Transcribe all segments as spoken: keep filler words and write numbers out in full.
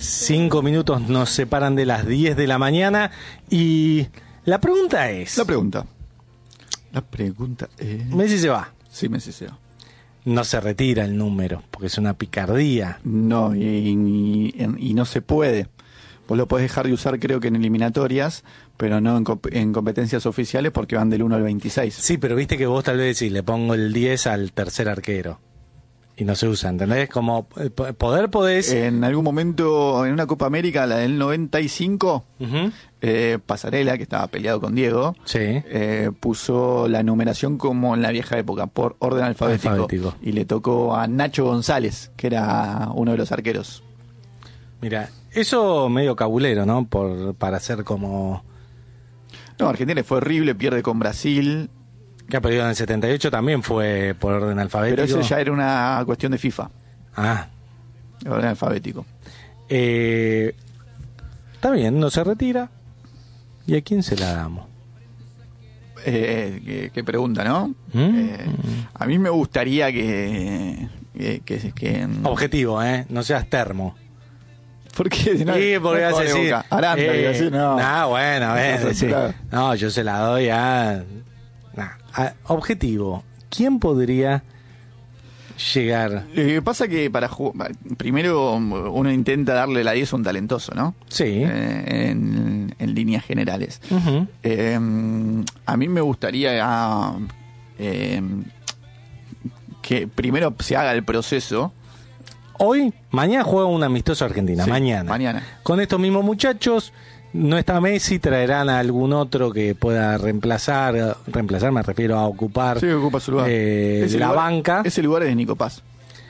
Cinco minutos nos separan de las diez de la mañana y la pregunta es... La pregunta. La pregunta es... Messi se va. Sí, Messi se va. No se retira el número, porque es una picardía. No, y, y, y no se puede. Vos lo podés dejar de usar, creo que en eliminatorias, pero no en, comp- en competencias oficiales porque van del uno al veintiséis. Sí, pero viste que vos tal vez decís, le pongo el diez al tercer arquero. Y no se usa, ¿entendés? Como eh, poder podés... En algún momento, en una Copa América, la del noventa y cinco, Uh-huh. eh, Pasarela, que estaba peleado con Diego, Sí. eh, puso la numeración como en la vieja época, por orden alfabético. Alfabético. Y le tocó a Nacho González, que era uno de los arqueros. Mira, eso medio cabulero, ¿no? Por, para hacer como... No, Argentina fue horrible, pierde con Brasil, Que ha perdido en el setenta y ocho también fue por orden alfabético. pero eso ya era una cuestión de FIFA, Ah, de orden alfabético. eh, está bien, no se retira. ¿Y a quién se la damos? Eh, qué, qué pregunta, ¿no? ¿Mm? Eh, a mí me gustaría que... que, que, que Objetivo, ¿eh? No seas termo. ¿Por qué? No, Sí, porque no vas a es decir... Boca. Aranda, eh, digo así, no. nah, bueno, a ver, No, sí. claro. No, yo se la doy a... Nah, a- objetivo. ¿Quién podría llegar? Lo que pasa que para jugar, primero uno intenta darle la diez a un talentoso, ¿no? Sí. Eh, en, en líneas generales. Ujú. Eh, a mí me gustaría eh, que primero se haga el proceso. Hoy, mañana juega un amistoso Argentina, Sí, mañana. mañana. Con estos mismos muchachos, no está Messi, traerán a algún otro que pueda reemplazar, reemplazar me refiero a ocupar Sí, ocupa su lugar. eh, Ese la lugar- banca. Ese lugar es de Nico Paz.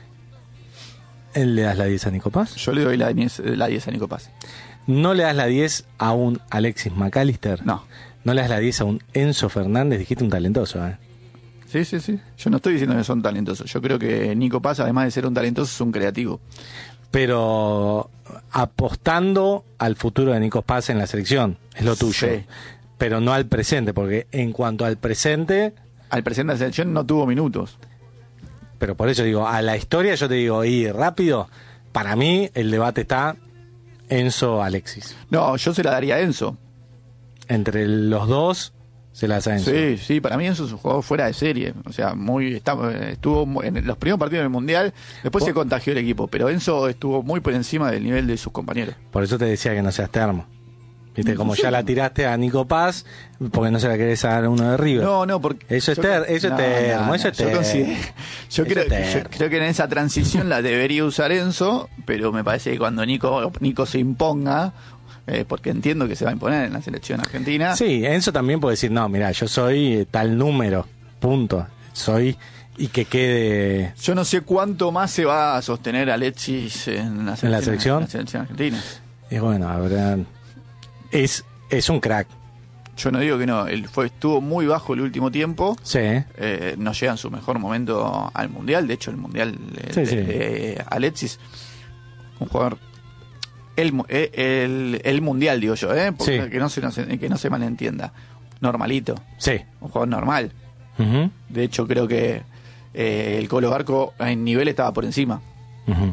¿Le das la diez a Nico Paz? Yo le doy la diez, la diez a Nico Paz. ¿No le das la diez a un Alexis McAllister? No. ¿No le das la diez a un Enzo Fernández? Dijiste un talentoso, ¿eh? Sí, sí, sí. Yo no estoy diciendo que son talentosos. Yo creo que Nico Paz, además de ser un talentoso, es un creativo. Pero apostando al futuro de Nico Paz en la selección, es lo tuyo. Sí. Pero no al presente, porque en cuanto al presente, Al presidente de la selección no tuvo minutos. pero por eso digo, a la historia yo te digo, y rápido, para mí el debate está Enzo Alexis. No, yo se la daría a Enzo. Entre los dos se la hace a Enzo. Sí, sí, para mí Enzo es un jugador fuera de serie. O sea, muy está, estuvo muy- en los primeros partidos del Mundial, después Por- se contagió el equipo, pero Enzo estuvo muy por encima del nivel de sus compañeros. Por eso te decía que no seas termo. Viste, como Sí. ya la tiraste a Nico Paz, porque no se la querés dar a uno de River. No, no, porque... Eso es yo- ter- eso es no, termo, no, eso es yo termo. considero- Yo, Eso creo, es termo. yo creo que en esa transición la debería usar Enzo, pero me parece que cuando Nico, Nico se imponga, eh, porque entiendo que se va a imponer en la selección argentina. Sí, Enzo también puede decir, no, mira, yo soy eh, tal número, punto. Soy, y que quede... Yo no sé cuánto más se va a sostener Alexis en la selección, la selección? en la selección argentina. Y bueno, habrá... Es, es un crack. Yo no digo que no, él fue, estuvo muy bajo el último tiempo. Sí, Eh, no llega en su mejor momento al Mundial. De hecho, el Mundial de, Sí, de- sí. de Alexis, un jugador... El, mu- eh, el, el Mundial, digo yo, ¿eh? Porque Sí. que, no se, no se- que no se malentienda. Normalito, sí. un jugador normal. Ujú, De hecho, creo que eh, el Colo Barco en nivel estaba por encima. ujú.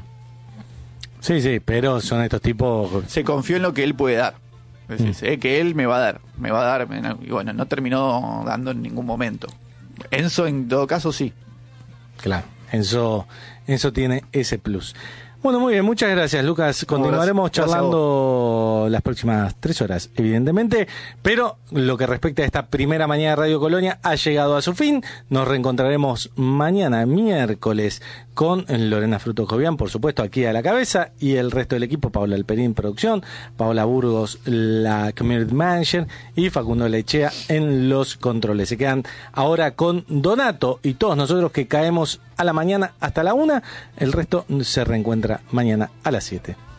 Sí, sí, pero son estos tipos... Se confió en lo que él puede dar. Es decir, Mm. sé que él me va a dar, me va a dar, me- y bueno, no terminó dando en ningún momento. Enzo, en todo caso, sí. Claro, Enzo, Enzo tiene ese plus. Bueno, muy bien, muchas gracias, Lucas. Continuaremos gracias. Gracias a charlando las próximas tres horas, evidentemente, pero lo que respecta a esta primera mañana de Radio Colonia ha llegado a su fin. Nos reencontraremos mañana, miércoles, con Lorena Fruto Jovián, por supuesto, aquí a la cabeza, y el resto del equipo, Paola Alperín, producción, Paola Burgos, la Community Manager, y Facundo Lechea en los controles. Se quedan ahora con Donato y todos nosotros que caemos a la mañana hasta la una. El resto se reencuentra mañana a las siete.